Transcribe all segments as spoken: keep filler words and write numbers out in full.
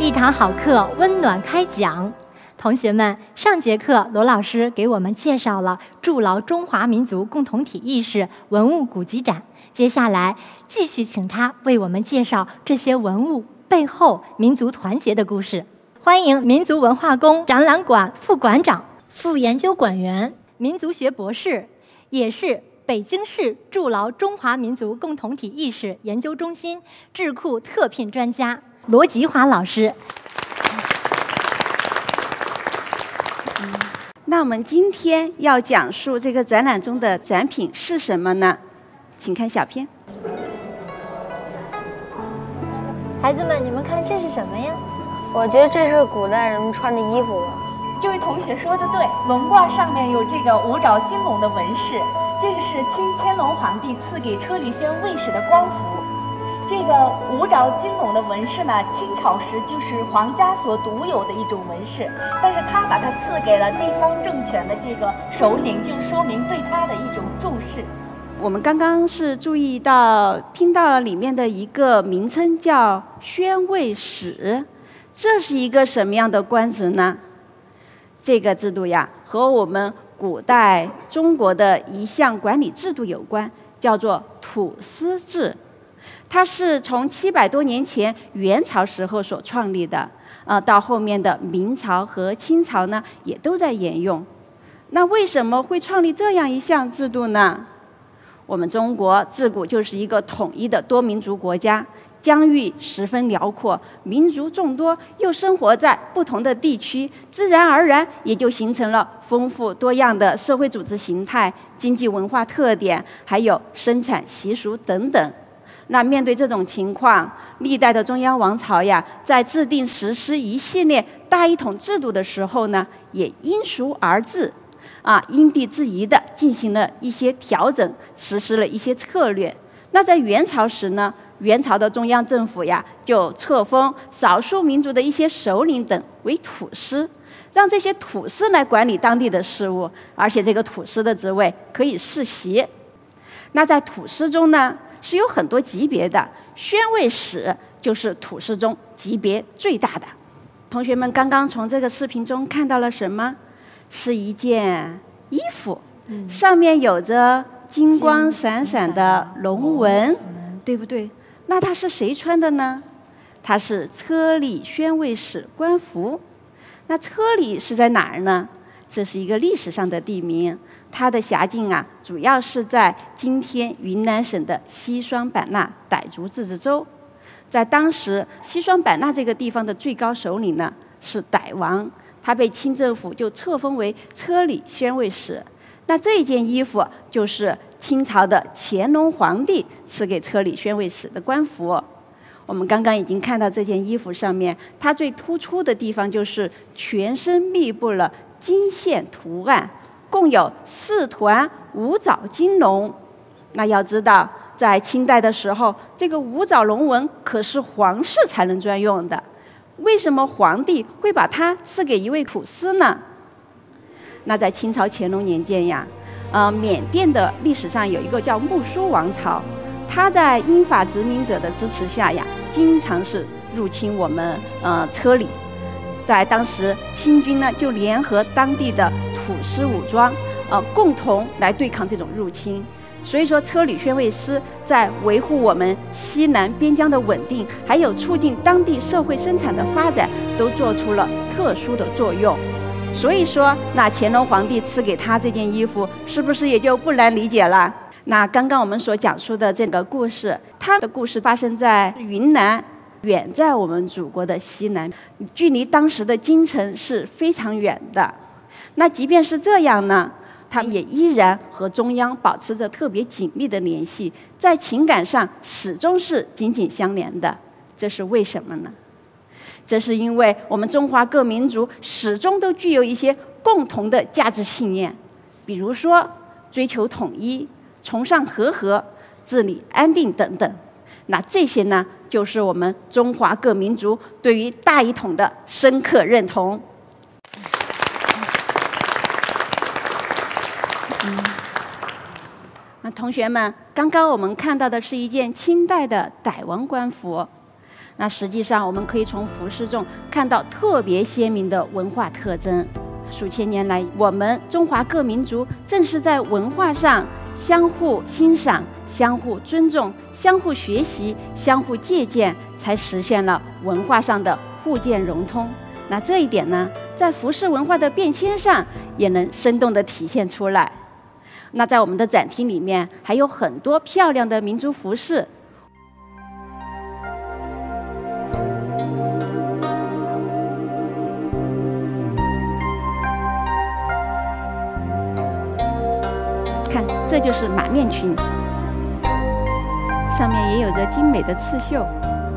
一堂好课温暖开讲。同学们，上节课罗老师给我们介绍了筑牢中华民族共同体意识文物古籍展，接下来继续请他为我们介绍这些文物背后民族团结的故事。欢迎民族文化宫展览馆副馆长、副研究馆员、民族学博士，也是北京市筑牢中华民族共同体意识研究中心智库特聘专家罗吉华老师。 那我们今天要讲述这个展览中的展品是什么呢？请看小片。 孩子们，你们看这是什么呀？ 我觉得这是古代人们穿的衣服吧。 这位同学说的对，龙褂上面有这个五爪金龙的纹饰，这个是清乾隆皇帝赐给车里轩卫士的官服。这个五爪金龙的纹饰呢，清朝时就是皇家所独有的一种纹饰，但是他把它赐给了地方政权的这个首领，就是说明对他的一种重视。 我们刚刚是注意到听到了里面的一个名称叫宣慰使，这是一个什么样的官职呢？这个制度呀，和我们古代中国的一项管理制度有关，叫做土司制。它是从七百多年前元朝时候所创立的，呃，到后面的明朝和清朝呢，也都在沿用。那为什么会创立这样一项制度呢？我们中国自古就是一个统一的多民族国家，疆域十分辽阔，民族众多，又生活在不同的地区，自然而然也就形成了丰富多样的社会组织形态、经济文化特点，还有生产习俗等等。那面对这种情况，历代的中央王朝呀，在制定实施一系列大一统制度的时候呢，也因俗而治，啊，因地制宜的进行了一些调整，实施了一些策略。那在元朝时呢，元朝的中央政府呀，就册封少数民族的一些首领等为土司，让这些土司来管理当地的事务，而且这个土司的职位可以世袭。那在土司中呢，是有很多级别的，宣慰使就是土司中级别最大的。同学们刚刚从这个视频中看到了什么？是一件衣服，上面有着金光闪闪的龙纹，对不对？那它是谁穿的呢？它是车里宣慰使官服。那车里是在哪儿呢？这是一个历史上的地名，它的辖境啊，主要是在今天云南省的西双版纳傣族自治州。在当时，西双版纳这个地方的最高首领呢是傣王，他被清政府就册封为车里宣慰使。那这件衣服就是清朝的乾隆皇帝赐给车里宣慰使的官服。我们刚刚已经看到这件衣服上面，它最突出的地方就是全身密布了金线图案，共有四团五爪金龙。那要知道，在清代的时候，这个五爪龙纹可是皇室才能专用的。为什么皇帝会把它赐给一位土司呢？那在清朝乾隆年间呀，呃，缅甸的历史上有一个叫木苏王朝，他在英法殖民者的支持下呀，经常是入侵我们呃车里。在当时，清军呢就联合当地的土司武装，呃，共同来对抗这种入侵。所以说，车里宣慰司在维护我们西南边疆的稳定，还有促进当地社会生产的发展，都做出了特殊的作用。所以说，那乾隆皇帝赐给他这件衣服，是不是也就不难理解了？那刚刚我们所讲述的这个故事，它的故事发生在云南，远在我们祖国的西南，距离当时的京城是非常远的。那即便是这样呢，他也依然和中央保持着特别紧密的联系，在情感上始终是紧紧相连的。这是为什么呢？这是因为我们中华各民族始终都具有一些共同的价值信念，比如说追求统一、崇尚和合、治理安定等等。那这些呢，就是我们中华各民族对于大一统的深刻认同。嗯，那同学们，刚刚我们看到的是一件清代的傣王官服。 那实际上我们可以从服饰中看到特别鲜明的文化特征。数千年来，我们中华各民族正是在文化上相互欣赏、相互尊重、相互学习、相互借鉴，才实现了文化上的互鉴融通。那这一点呢，在服饰文化的变迁上也能生动地体现出来。那在我们的展厅里面还有很多漂亮的民族服饰。看，这就是马面裙，上面也有着精美的刺绣。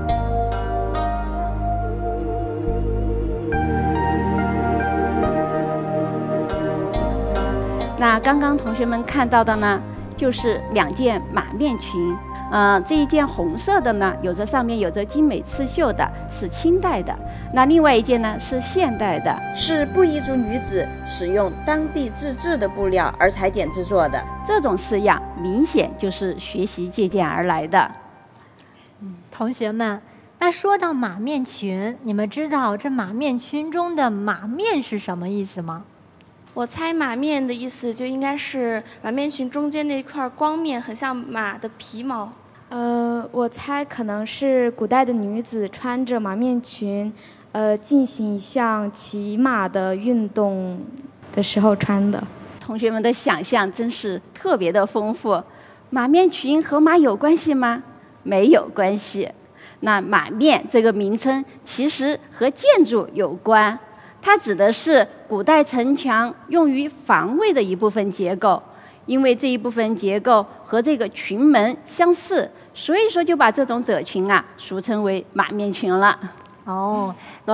那刚刚同学们看到的呢，就是两件马面裙。呃，这一件红色的呢，有着上面有着精美刺绣的，是清代的。那另外一件呢，是现代的， 是布依族女子使用当地自制的布料而裁剪制作的。 这种式样明显就是学习借鉴而来的。 嗯，同学们，那说到马面裙，你们知道这马面裙中的马面是什么意思吗？ 我猜马面的意思就应该是马面裙中间那块光面，很像马的皮毛。 呃，我猜可能是古代的女子穿着马面裙，呃，进行一项骑马的运动的时候穿的。 同学们的想象真是特别的丰富。马面裙和马有关系吗？没有关系。那马面这个名称其实和建筑有关。它指的是古代城墙用于防卫的一部分结构，因为这一部分结构和这个裙门相似，所以说就把这种褶裙啊俗称为马面裙了。 哦。